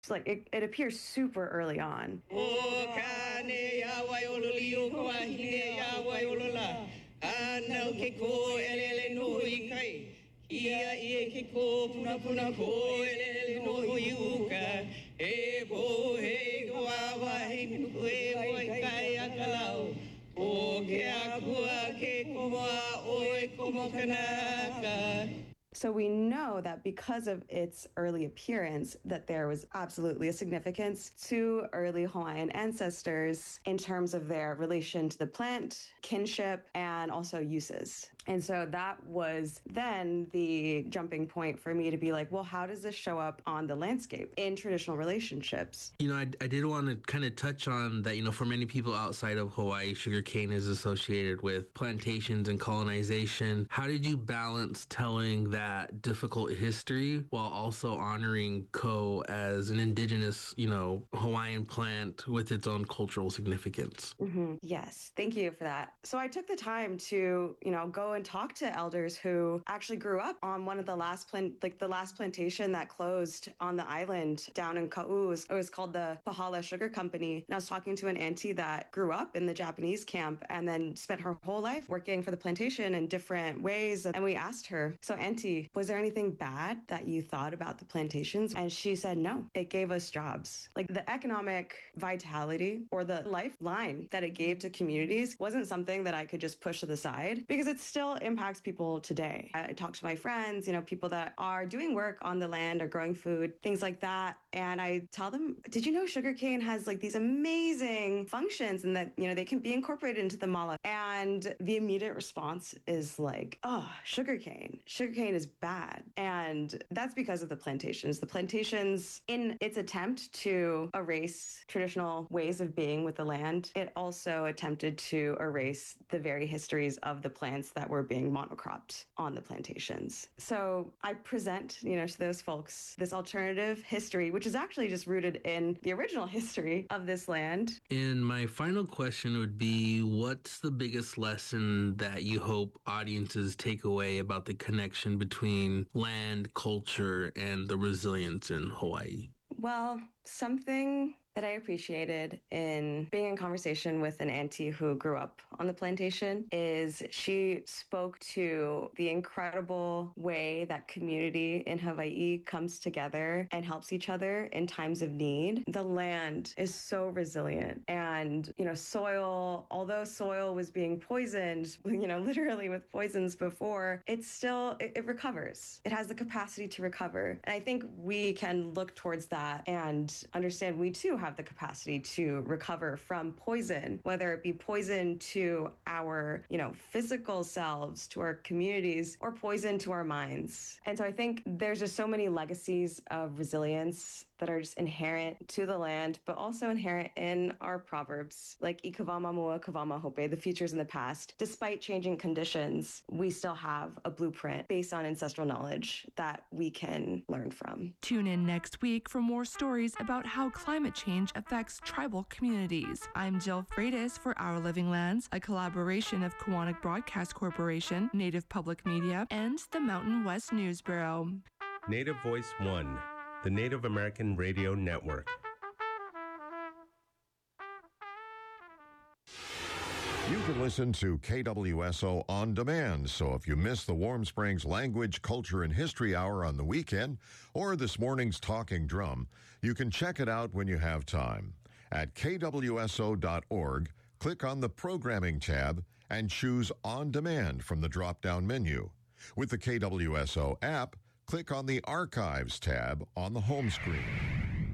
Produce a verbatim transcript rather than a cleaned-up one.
like it, it appears super early on. So we know that because of its early appearance, that there was absolutely a significance to early Hawaiian ancestors in terms of their relation to the plant, kinship, and also uses. And so that was then the jumping point for me to be like, well, how does this show up on the landscape in traditional relationships? You know, I, I did want to kind of touch on that, you know, for many people outside of Hawaii, sugarcane is associated with plantations and colonization. How did you balance telling that difficult history while also honoring ko as an indigenous, you know, Hawaiian plant with its own cultural significance? Mm-hmm. Yes, thank you for that. So I took the time to, you know, go and talk to elders who actually grew up on one of the last plant, like the last plantation that closed on the island down in Ka'u. It was, it was called the Pahala Sugar Company. And I was talking to an auntie that grew up in the Japanese camp and then spent her whole life working for the plantation in different ways. And we asked her, so auntie, was there anything bad that you thought about the plantations? And she said, no, it gave us jobs. Like the economic vitality or the lifeline that it gave to communities wasn't something that I could just push to the side because it still impacts people today. I talk to my friends, you know, people that are doing work on the land or growing food, things like that. And I tell them, did you know sugarcane has like these amazing functions and that, you know, they can be incorporated into the mala? And the immediate response is like, oh, sugarcane. Sugarcane is bad. And that's because of the plantations. The plantations, in its attempt to erase traditional ways of being with the land, it also attempted to erase the very histories of the plants that were being monocropped on the plantations. So I present, you know, to those folks this alternative history, which is actually just rooted in the original history of this land. And my final question would be, what's the biggest lesson that you hope audiences take away about the connection between land, culture, and the resilience in Hawaii? Well, something that I appreciated in being in conversation with an auntie who grew up on the plantation is she spoke to the incredible way that community in Hawaii comes together and helps each other in times of need. The land is so resilient and, you know, soil, although soil was being poisoned, you know, literally with poisons before, it's still, it, it recovers. It has the capacity to recover. And I think we can look towards that and understand we too have the capacity to recover from poison, whether it be poison to our, you know, physical selves, to our communities, or poison to our minds. And so I think there's just so many legacies of resilience that are just inherent to the land, but also inherent in our proverbs, like Ikawama mua, kawama hope, the futures in the past. Despite changing conditions, we still have a blueprint based on ancestral knowledge that we can learn from. Tune in next week for more stories about how climate change affects tribal communities. I'm Jill Freitas for Our Living Lands, a collaboration of Kiwanis Broadcast Corporation, Native Public Media, and the Mountain West News Bureau. Native Voice One, the Native American Radio Network. You can listen to K W S O on demand, so if you miss the Warm Springs Language, Culture, and History Hour on the weekend or this morning's Talking Drum, you can check it out when you have time. At K W S O dot org, click on the Programming tab and choose On Demand from the drop-down menu. With the K W S O app, click on the Archives tab on the home screen.